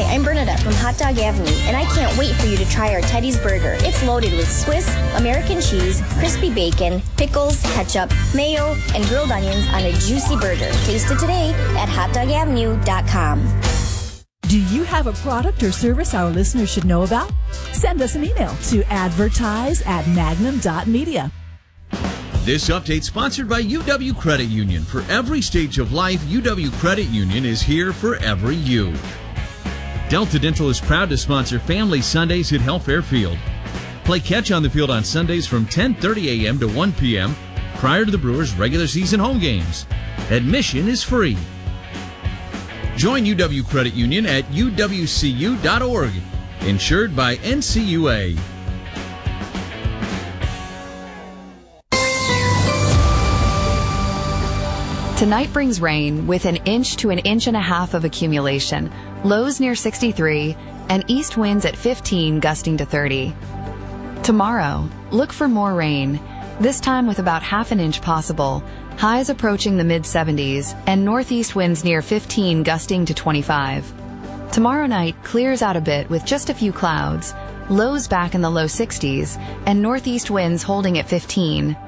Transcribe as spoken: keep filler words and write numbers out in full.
I'm Bernadette from Hot Dog Avenue, and I can't wait for you to try our Teddy's Burger. It's loaded with Swiss, American cheese, crispy bacon, pickles, ketchup, mayo, and grilled onions on a juicy burger. Taste it today at hot dog avenue dot com. Do you have a product or service our listeners should know about? Send us an email to advertise at magnum dot media. This update sponsored by U W Credit Union. For every stage of life, U W Credit Union is here for every you. Delta Dental is proud to sponsor Family Sundays at Health Fairfield. Play catch on the field on Sundays from ten thirty a.m. to one p.m. prior to the Brewers' regular season home games. Admission is free. Join U W Credit Union at u w c u dot org. Insured by N C U A. Tonight brings rain with an inch to an inch and a half of accumulation, lows near sixty-three, and east winds at fifteen gusting to thirty. Tomorrow, look for more rain, this time with about half an inch possible, highs approaching the mid seventies, and northeast winds near fifteen gusting to twenty-five. Tomorrow night clears out a bit with just a few clouds, lows back in the low sixties, and northeast winds holding at fifteen.